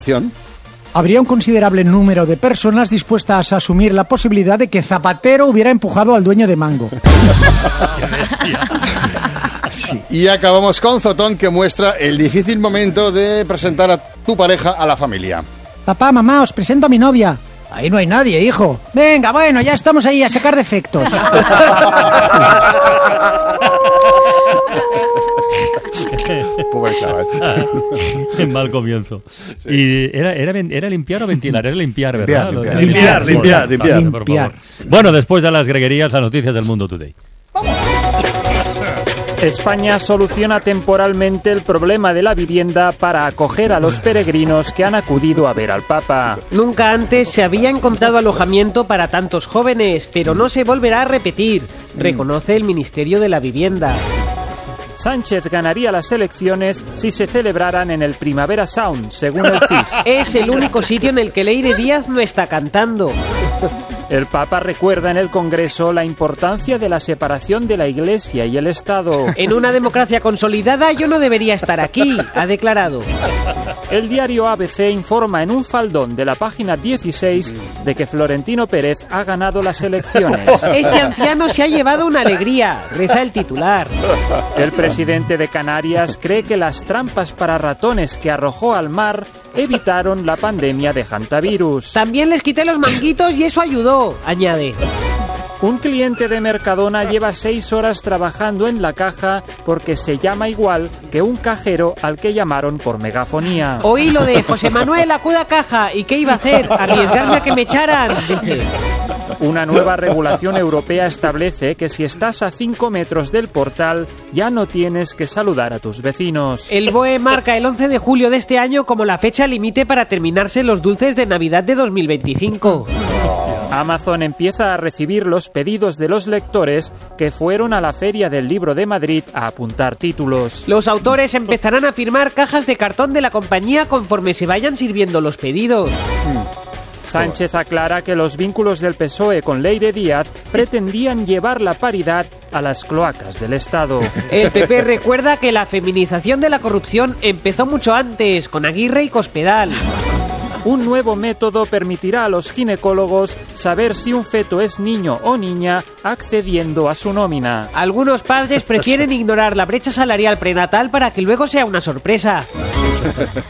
Habría un considerable número de personas dispuestas a asumir la posibilidad de que Zapatero hubiera empujado al dueño de Mango. Sí. Y acabamos con Zotón, que muestra el difícil momento de presentar a tu pareja a la familia. Papá, mamá, os presento a mi novia. Ahí no hay nadie, hijo. Venga, bueno, ya estamos ahí a sacar defectos. Pobre chaval. Mal comienzo. Sí. ¿Y era limpiar o ventilar? Era limpiar, ¿verdad? Limpiar. Por favor. Bueno, después de las greguerías, las noticias del Mundo Today. España soluciona temporalmente el problema de la vivienda para acoger a los peregrinos que han acudido a ver al Papa. Nunca antes se había encontrado alojamiento para tantos jóvenes, pero no se volverá a repetir, reconoce el Ministerio de la Vivienda. Sánchez ganaría las elecciones si se celebraran en el Primavera Sound, según el CIS. Es el único sitio en el que Leire Díaz no está cantando. El Papa recuerda en el Congreso la importancia de la separación de la Iglesia y el Estado. En una democracia consolidada yo no debería estar aquí, ha declarado. El diario ABC informa en un faldón de la página 16 de que Florentino Pérez ha ganado las elecciones. Este anciano se ha llevado una alegría, reza el titular. El presidente de Canarias cree que las trampas para ratones que arrojó al mar evitaron la pandemia de hantavirus. También les quité los manguitos y eso ayudó, añade. Un cliente de Mercadona lleva 6 horas trabajando en la caja porque se llama igual que un cajero al que llamaron por megafonía. Oí lo de José Manuel, acuda a caja. ¿Y qué iba a hacer? ¿Arriesgarme a que me echaran? Dice. Una nueva regulación europea establece que si estás a 5 metros del portal ya no tienes que saludar a tus vecinos. El BOE marca el 11 de julio de este año como la fecha límite para terminarse los dulces de Navidad de 2025. Amazon empieza a recibir los pedidos de los lectores que fueron a la Feria del Libro de Madrid a apuntar títulos. Los autores empezarán a firmar cajas de cartón de la compañía conforme se vayan sirviendo los pedidos. Sánchez aclara que los vínculos del PSOE con Leire Díaz pretendían llevar la paridad a las cloacas del Estado. El PP recuerda que la feminización de la corrupción empezó mucho antes, con Aguirre y Cospedal. Un nuevo método permitirá a los ginecólogos saber si un feto es niño o niña accediendo a su nómina. Algunos padres prefieren ignorar la brecha salarial prenatal para que luego sea una sorpresa.